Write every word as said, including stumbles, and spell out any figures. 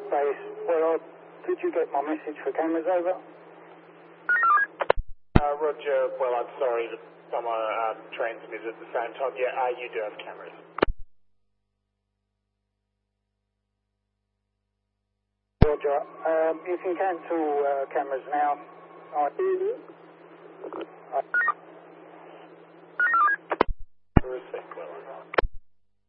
Base, well, did you get my message for cameras over? Uh, Roger, well, I'm sorry that someone um, transmitted at the same time. Yeah, uh, you do have cameras. Roger, um, you can cancel uh, cameras now. All right.